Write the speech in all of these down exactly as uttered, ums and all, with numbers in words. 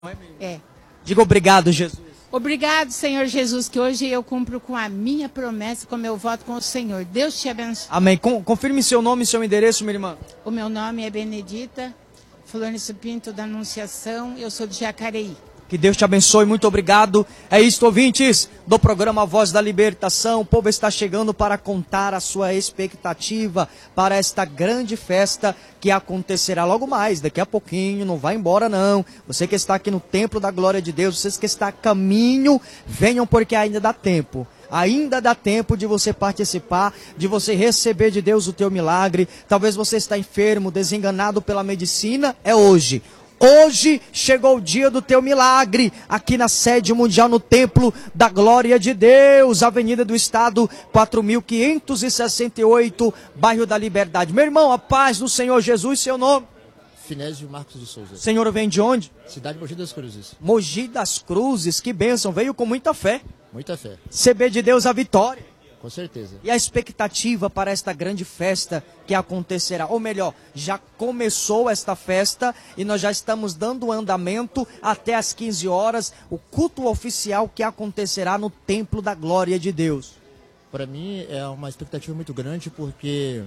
É. Diga obrigado, Jesus. Obrigado, Senhor Jesus, que hoje eu cumpro com a minha promessa, com o meu voto com o Senhor. Deus te abençoe. Amém. Com, confirme seu nome e seu endereço, minha irmã. O meu nome é Benedita Florêncio Pinto da Anunciação, eu sou de Jacareí. Que Deus te abençoe, muito obrigado. É isto, ouvintes do programa Voz da Libertação. O povo está chegando para contar a sua expectativa para esta grande festa que acontecerá logo mais, daqui a pouquinho, não vai embora não. Você que está aqui no Templo da Glória de Deus, vocês que estão a caminho, venham porque ainda dá tempo. Ainda dá tempo de você participar, de você receber de Deus o teu milagre. Talvez você está enfermo, desenganado pela medicina, é hoje. Hoje chegou o dia do teu milagre, aqui na sede mundial, no Templo da Glória de Deus, Avenida do Estado, quatro mil quinhentos e sessenta e oito, bairro da Liberdade. Meu irmão, a paz do Senhor Jesus, seu nome? Finésio Marcos de Souza. Senhor vem de onde? Cidade de Mogi das Cruzes. Mogi das Cruzes, que bênção, veio com muita fé. Muita fé. Receber de Deus a vitória. Com certeza. E a expectativa para esta grande festa que acontecerá, ou melhor, já começou esta festa e nós já estamos dando andamento até às quinze horas, o culto oficial que acontecerá no Templo da Glória de Deus. Para mim é uma expectativa muito grande porque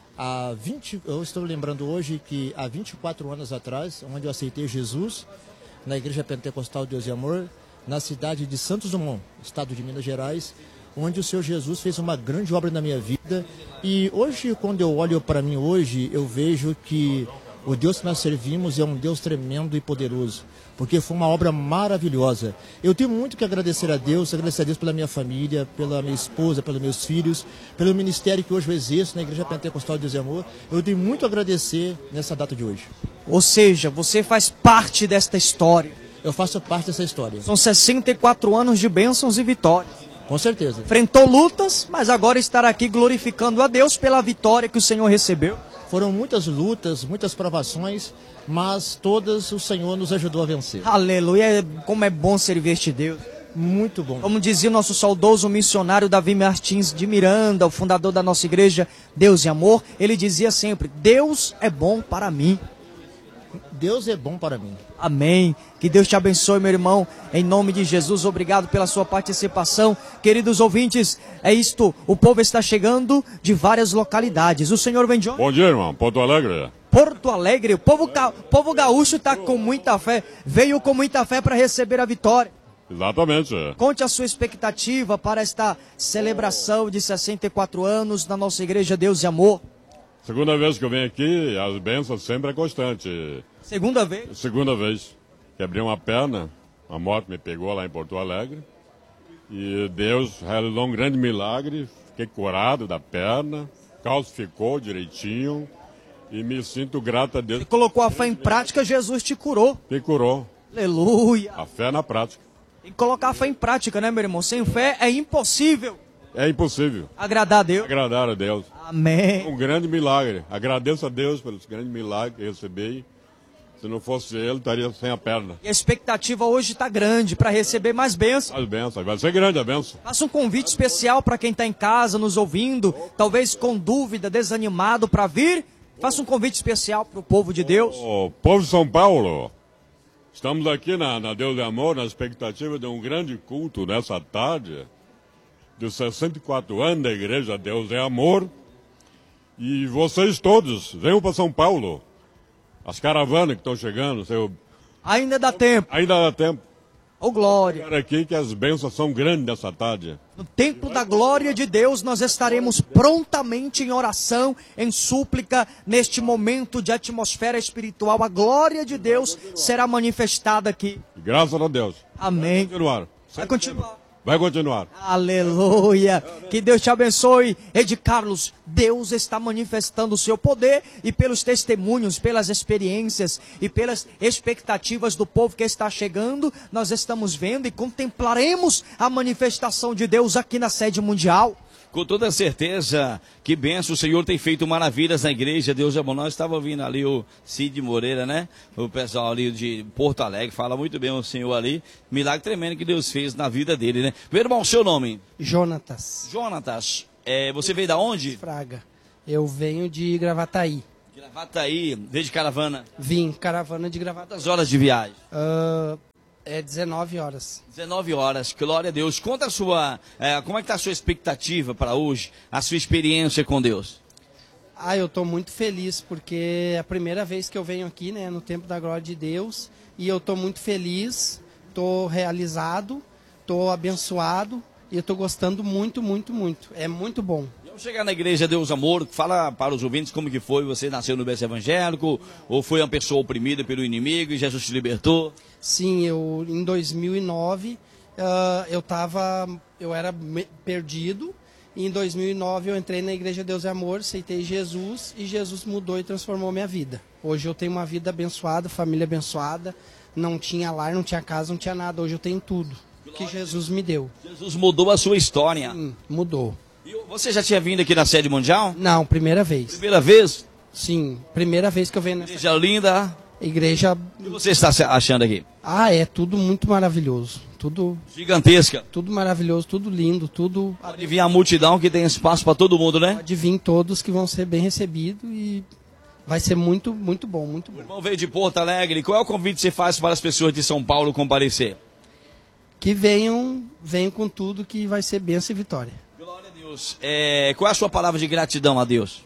há vinte, eu estou lembrando hoje que há vinte e quatro anos atrás, onde eu aceitei Jesus, na Igreja Pentecostal Deus e Amor, na cidade de Santos Dumont, estado de Minas Gerais, onde o Senhor Jesus fez uma grande obra na minha vida. E hoje, quando eu olho para mim hoje, eu vejo que o Deus que nós servimos é um Deus tremendo e poderoso, porque foi uma obra maravilhosa. Eu tenho muito que agradecer a Deus, agradecer a Deus pela minha família, pela minha esposa, pelos meus filhos, pelo ministério que hoje eu exerço na Igreja Pentecostal de Deus e Amor. Eu tenho muito a agradecer nessa data de hoje. Ou seja, você faz parte desta história. Eu faço parte dessa história. São sessenta e quatro anos de bênçãos e vitórias. Com certeza. Enfrentou lutas, mas agora estará aqui glorificando a Deus pela vitória que o Senhor recebeu. Foram muitas lutas, muitas provações, mas todas o Senhor nos ajudou a vencer. Aleluia, como é bom servir este Deus. Muito bom. Como dizia o nosso saudoso missionário Davi Martins de Miranda, o fundador da nossa igreja Deus e Amor, ele dizia sempre, Deus é bom para mim. Deus é bom para mim. Amém. Que Deus te abençoe, meu irmão. Em nome de Jesus, obrigado pela sua participação. Queridos ouvintes, é isto. O povo está chegando de várias localidades. O Senhor vem de onde? Bom dia, irmão. Porto Alegre. Porto Alegre. O povo, ga... povo gaúcho está com muita fé. Veio com muita fé para receber a vitória. Exatamente. Conte a sua expectativa para esta celebração de sessenta e quatro anos na nossa igreja Deus e Amor. Segunda vez que eu venho aqui, as bênçãos sempre é constante. Segunda vez? Segunda vez. Quebrei uma perna, a moto me pegou lá em Porto Alegre. E Deus realizou um grande milagre. Fiquei curado da perna, calcificou direitinho. E me sinto grato a Deus. Você colocou a fé em prática, Jesus te curou. Me curou. Aleluia. A fé na prática. Tem que colocar a fé em prática, né, meu irmão? Sem fé é impossível. É impossível. Agradar a Deus. Agradar a Deus. Amém. Um grande milagre. Agradeço a Deus pelos grandes milagres que recebi. Se não fosse ele, estaria sem a perna. E a expectativa hoje está grande para receber mais bênçãos. As bênçãos. Vai ser grande a bênção. Faça um convite especial para quem está em casa, nos ouvindo, talvez com dúvida, desanimado para vir. Faça um convite especial para o povo de Deus. O povo de São Paulo, estamos aqui na, na Deus de Amor, na expectativa de um grande culto nessa tarde, dos sessenta e quatro anos da Igreja Deus é Amor. E vocês todos, venham para São Paulo. As caravanas que estão chegando. Seu... Ainda dá tempo. Ainda dá tempo. Ô, glória. Quero aqui que as bênçãos são grandes nessa tarde. No Templo da Glória de Deus, nós estaremos prontamente em oração, em súplica, neste momento de atmosfera espiritual. A glória de Deus será manifestada aqui. Graças a Deus. Amém. Vai continuar. Vai continuar. Vai continuar. Aleluia. Que Deus te abençoe. Ed Carlos, Deus está manifestando o seu poder e pelos testemunhos, pelas experiências e pelas expectativas do povo que está chegando, nós estamos vendo e contemplaremos a manifestação de Deus aqui na sede mundial. Com toda certeza, que benção, o Senhor tem feito maravilhas na igreja, Deus é bom. Nós estávamos ouvindo ali o Cid Moreira, né? O pessoal ali de Porto Alegre, fala muito bem o Senhor ali. Milagre tremendo que Deus fez na vida dele, né? Meu irmão, seu nome? Jonatas. Jonatas, é, você veio da onde? Fraga. Eu venho de Gravataí. Gravataí, veio de caravana. Vim, caravana de Gravataí. Quantas horas de viagem? Uh, é dezenove horas. dezenove horas, glória a Deus. Conta a sua, é, como é que está a sua expectativa para hoje, a sua experiência com Deus? Ah, eu estou muito feliz, porque é a primeira vez que eu venho aqui, né, no Tempo da Glória de Deus, e eu estou muito feliz, estou realizado, estou abençoado, e eu estou gostando muito, muito, muito. É muito bom. Vamos chegar na igreja Deus Amor, fala para os ouvintes como que foi, você nasceu no berço evangélico, ou foi uma pessoa oprimida pelo inimigo e Jesus te libertou? Sim, eu em dois mil e nove, uh, eu tava, eu era perdido, e em dois mil e nove eu entrei na igreja Deus é Amor, aceitei Jesus, e Jesus mudou e transformou minha vida. Hoje eu tenho uma vida abençoada, família abençoada, não tinha lar, não tinha casa, não tinha nada, hoje eu tenho tudo que Jesus me deu. Jesus mudou a sua história. Sim, mudou. E você já tinha vindo aqui na sede mundial? Não, primeira vez. Primeira vez? Sim, primeira vez que eu venho nessa igreja linda. Igreja. O que você está achando aqui? Ah, é tudo muito maravilhoso. Tudo gigantesca. Tudo maravilhoso, tudo lindo, tudo. Pode vir a multidão que tem espaço para todo mundo, né? Pode vir todos que vão ser bem recebidos e vai ser muito, muito bom, muito bom. O irmão veio de Porto Alegre. Qual é o convite que você faz para as pessoas de São Paulo comparecer? Que venham, venham com tudo, que vai ser bênção e vitória. Glória a Deus. É, qual é a sua palavra de gratidão a Deus?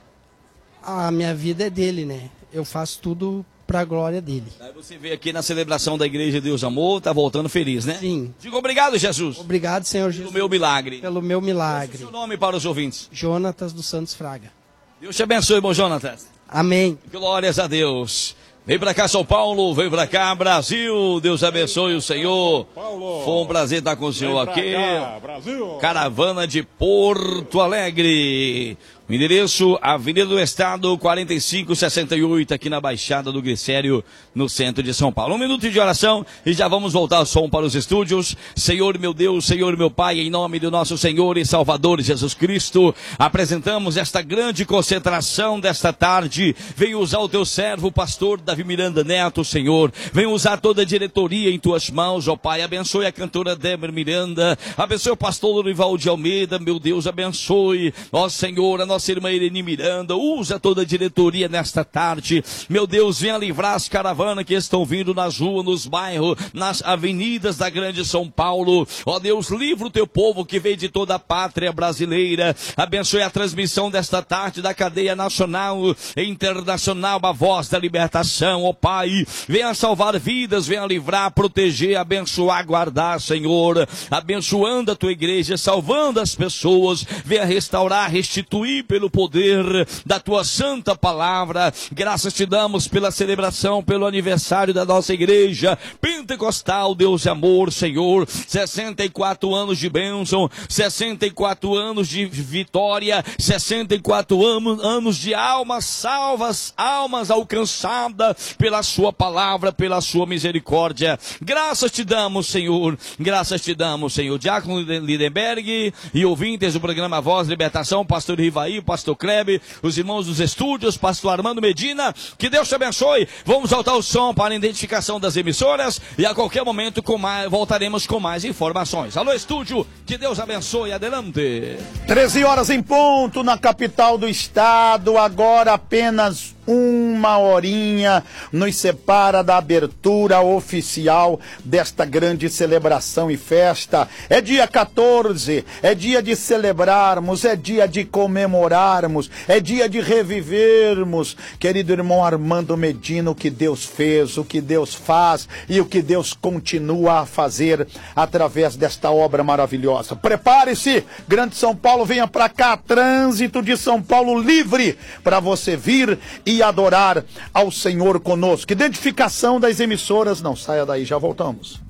A minha vida é dele, né? Eu faço tudo para a glória dele. Aí você veio aqui na celebração da Igreja Deus Amor, tá voltando feliz, né? Sim. Diga obrigado, Jesus. Obrigado, Senhor Jesus. Pelo meu milagre. Pelo meu milagre. Qual é o seu nome para os ouvintes? Jonatas dos Santos Fraga. Deus te abençoe, irmão Jonatas. Amém. Glórias a Deus. Vem pra cá, São Paulo, vem pra cá, Brasil. Deus abençoe o Senhor. Paulo. Foi um prazer estar com o senhor aqui. Cá, Brasil. Caravana de Porto Alegre. O endereço, Avenida do Estado, quarenta e cinco sessenta e oito, aqui na Baixada do Glicério, no centro de São Paulo. Um minuto de oração e já vamos voltar o som para os estúdios. Senhor meu Deus, Senhor meu Pai, em nome do nosso Senhor e Salvador Jesus Cristo, apresentamos esta grande concentração desta tarde. Vem usar o teu servo, o pastor Davi Miranda Neto, Senhor. Vem usar toda a diretoria em tuas mãos, ó Pai. Abençoe a cantora Débora Miranda. Abençoe o pastor Lorival de Almeida, meu Deus, abençoe, ó Senhor, a nossa nossa irmã Irene Miranda, usa toda a diretoria nesta tarde, meu Deus, venha livrar as caravanas que estão vindo nas ruas, nos bairros, nas avenidas da grande São Paulo, ó Deus, livra o teu povo que veio de toda a pátria brasileira, abençoe a transmissão desta tarde da cadeia nacional e internacional, a voz da libertação, ó Pai, venha salvar vidas, venha livrar, proteger, abençoar, guardar, Senhor, abençoando a tua igreja, salvando as pessoas, venha restaurar, restituir pelo poder da tua santa palavra. Graças te damos pela celebração, pelo aniversário da nossa igreja pentecostal, Deus é amor, Senhor, sessenta e quatro anos de bênção, sessenta e quatro anos de vitória, sessenta e quatro anos de almas salvas, almas alcançadas pela sua palavra, pela sua misericórdia. Graças te damos, Senhor, graças te damos, Senhor. Diácono Lindenberg e ouvintes do programa Voz Libertação, pastor Rivaí, pastor Klebe, os irmãos dos estúdios, pastor Armando Medina, que Deus te abençoe. Vamos soltar o som para a identificação das emissoras e a qualquer momento com mais, voltaremos com mais informações. Alô, estúdio, que Deus abençoe, adelante. treze horas em ponto na capital do estado, agora apenas uma horinha nos separa da abertura oficial desta grande celebração e festa. É dia quatorze, é dia de celebrarmos, é dia de comemorarmos, é dia de revivermos, querido irmão Armando Medina, o que Deus fez, o que Deus faz e o que Deus continua a fazer através desta obra maravilhosa. Prepare-se, Grande São Paulo, venha para cá, trânsito de São Paulo livre para você vir e adorar ao Senhor conosco. Identificação das emissoras, não saia daí, já voltamos.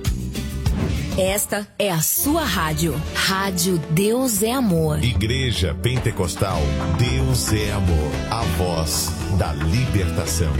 Esta é a sua rádio, Rádio Deus é Amor. Igreja Pentecostal, Deus é Amor, a voz da libertação.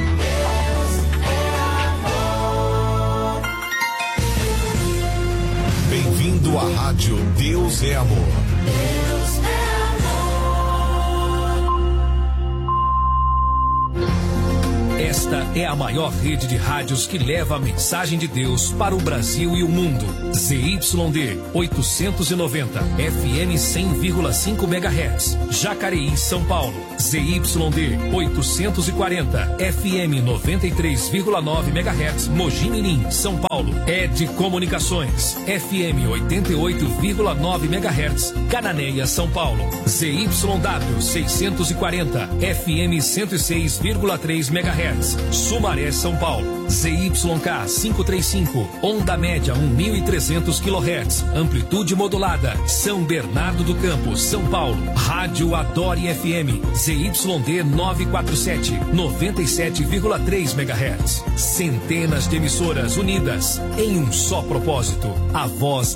Bem-vindo à Rádio Deus é Amor. Deus é amor. Esta é a maior rede de rádios que leva a mensagem de Deus para o Brasil e o mundo. Z Y D oitocentos e noventa, F M cem vírgula cinco megahertz, Jacareí, São Paulo. Z Y D oitocentos e quarenta, F M noventa e três vírgula nove megahertz, Mogi Mirim, São Paulo. Ed Comunicações, F M oitenta e oito vírgula nove megahertz, Cananéia, São Paulo. Z Y W seiscentos e quarenta, F M cento e seis vírgula três megahertz, Sumaré, São Paulo. Z Y K quinhentos e trinta e cinco, onda média mil e trezentos quilohertz, amplitude modulada, São Bernardo do Campo, São Paulo. Rádio Adore F M, Z Y D novecentos e quarenta e sete, noventa e sete vírgula três megahertz. Centenas de emissoras unidas em um só propósito, a voz